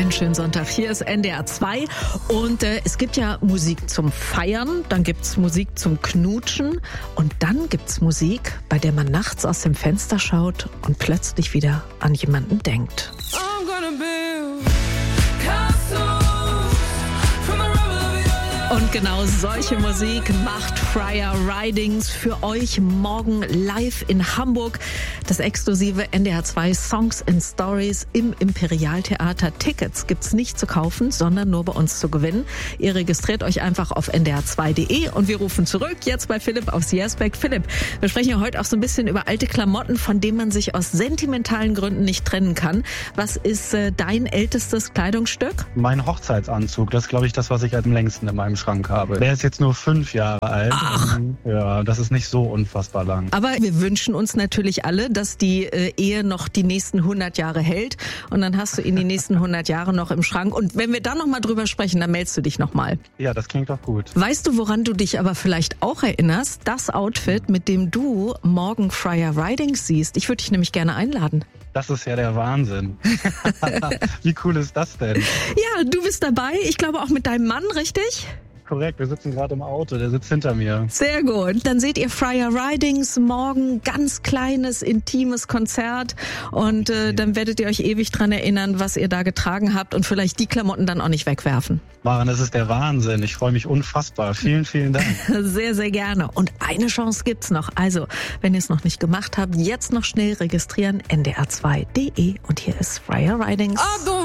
einen schönen Sonntag. Hier ist NDR 2 und es gibt ja Musik zum Feiern, dann gibt's Musik zum Knutschen und dann gibt's Musik, bei der man nachts aus dem Fenster schaut und plötzlich wieder an jemanden denkt. Und genau solche Musik macht Freya Ridings für euch morgen live in Hamburg. Das exklusive NDR 2 Songs and Stories im Imperialtheater. Tickets gibt's nicht zu kaufen, sondern nur bei uns zu gewinnen. Ihr registriert euch einfach auf ndr2.de und wir rufen zurück jetzt bei Philipp aus Jersbeck. Philipp, wir sprechen ja heute auch so ein bisschen über alte Klamotten, von denen man sich aus sentimentalen Gründen nicht trennen kann. Was ist dein ältestes Kleidungsstück? Mein Hochzeitsanzug, das ist, glaube ich, das, was ich am längsten in meinem Schrank habe. Der ist jetzt nur 5 Jahre alt. Ach. Ja, das ist nicht so unfassbar lang. Aber wir wünschen uns natürlich alle, dass die Ehe noch die nächsten 100 Jahre hält. Und dann hast du ihn die nächsten 100 Jahre noch im Schrank. Und wenn wir dann noch mal drüber sprechen, dann meldest du dich noch mal. Ja, das klingt doch gut. Weißt du, woran du dich aber vielleicht auch erinnerst? Das Outfit, mit dem du morgen Freya Ridings siehst. Ich würde dich nämlich gerne einladen. Das ist ja der Wahnsinn. Wie cool ist das denn? Ja, du bist dabei. Ich glaube auch mit deinem Mann, richtig? Korrekt, wir sitzen gerade im Auto, der sitzt hinter mir. Sehr gut. Dann seht ihr Freya Ridings morgen, ganz kleines, intimes Konzert und dann werdet ihr euch ewig dran erinnern, was ihr da getragen habt und vielleicht die Klamotten dann auch nicht wegwerfen. Maren, das ist der Wahnsinn. Ich freue mich unfassbar. Vielen, vielen Dank. Sehr, sehr gerne. Und eine Chance gibt's noch. Also, wenn ihr es noch nicht gemacht habt, jetzt noch schnell registrieren, ndr2.de und hier ist Freya Ridings.